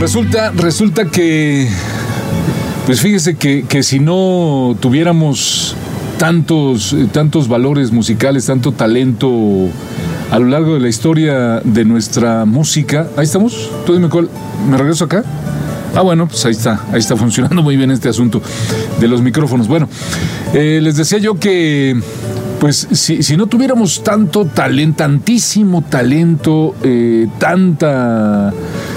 Resulta que, pues fíjese que si no tuviéramos tantos valores musicales, tanto talento a lo largo de la historia de nuestra música. Ahí estamos. Tú dime cuál. ¿Me regreso acá? Ah, bueno, pues ahí está funcionando muy bien este asunto de los micrófonos. Bueno, les decía yo que, pues, si no tuviéramos tantísimo talento, tanta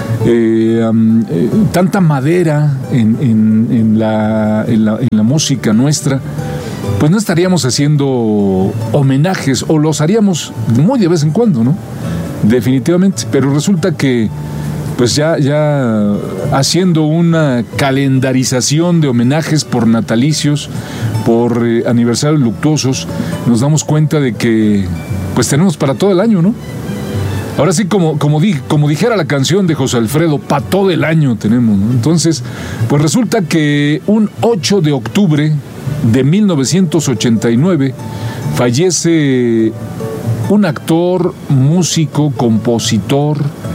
madera en la música nuestra, pues no estaríamos haciendo homenajes, o los haríamos muy de vez en cuando, ¿no? Definitivamente. Pero resulta que, pues ya haciendo una calendarización de homenajes por natalicios, por aniversarios luctuosos, nos damos cuenta de que, pues tenemos para todo el año, ¿no? Ahora sí, como dijera la canción de José Alfredo, para todo el año tenemos, ¿no? Entonces, pues resulta que un 8 de octubre de 1989 fallece un actor, músico, compositor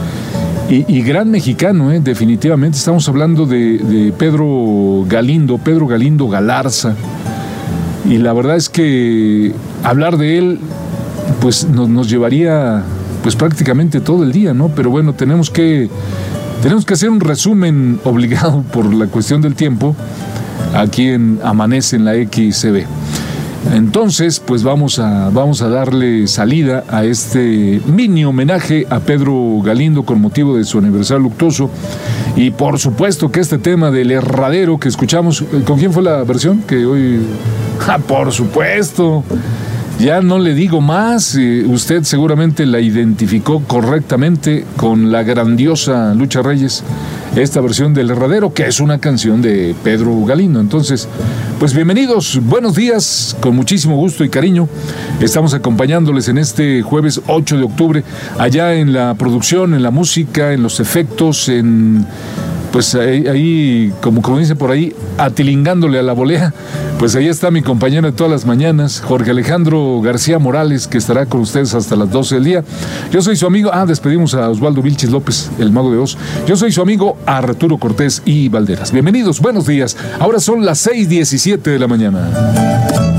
y gran mexicano, definitivamente. Estamos hablando de Pedro Galindo Galarza. Y la verdad es que hablar de él, pues nos llevaría, pues prácticamente todo el día, ¿no? Pero bueno, tenemos que hacer un resumen obligado por la cuestión del tiempo aquí en Amanece en la XCB. Entonces, pues vamos a darle salida a este mini homenaje a Pedro Galindo con motivo de su aniversario luctuoso. Y por supuesto que este tema del Herradero que escuchamos, ¿con quién fue la versión que hoy? Por supuesto. Ya no le digo más, usted seguramente la identificó correctamente con la grandiosa Lucha Reyes, esta versión del Herradero, que es una canción de Pedro Galindo. Entonces, pues bienvenidos, buenos días, con muchísimo gusto y cariño. Estamos acompañándoles en este jueves 8 de octubre, allá en la producción, en la música, en los efectos, pues ahí como dice por ahí, atilingándole a la volea, pues ahí está mi compañero de todas las mañanas, Jorge Alejandro García Morales, que estará con ustedes hasta las 12 del día. Yo soy su amigo, despedimos a Osvaldo Vilches López, el mago de Oz. Yo soy su amigo Arturo Cortés y Valderas. Bienvenidos, buenos días. Ahora son las 6:17 de la mañana.